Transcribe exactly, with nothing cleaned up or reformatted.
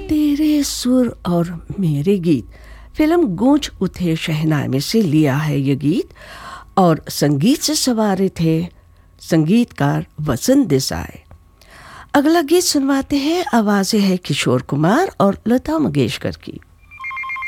तेरे सुर और मेरे गीत फिल्म गूंज उठे शहनाई में से लिया है ये गीत, और संगीत से सवारे थे संगीतकार वसंत देसाई। अगला गीत सुनवाते हैं, आवाज़ें हैं किशोर कुमार और लता मंगेशकर की।